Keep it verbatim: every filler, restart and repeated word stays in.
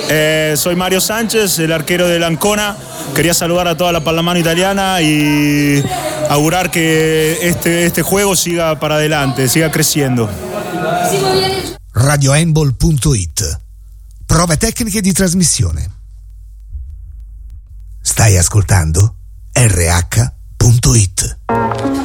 Eh, soy Mario Sánchez, el arquero del Ancona. Quería saludar a toda la pallamano italiana y augurar que este, este juego siga para adelante, siga creciendo. radio handball punto it. Prove tecniche di trasmissione. Stai ascoltando R H punto it.